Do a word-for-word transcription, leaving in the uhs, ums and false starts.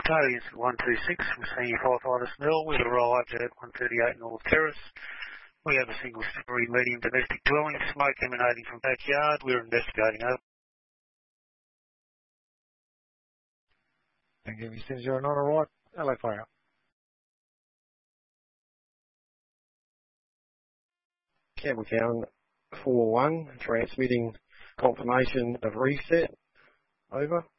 Custodians at one two six from Senior Firefighter Snell. We've arrived at one thirty-eight North Terrace. We have a single-storey medium domestic dwelling, smoke emanating from backyard. We're investigating over. Thank you, Mister zero nine, all right. Hello, fire. Campbelltown four one, transmitting confirmation of reset. Over.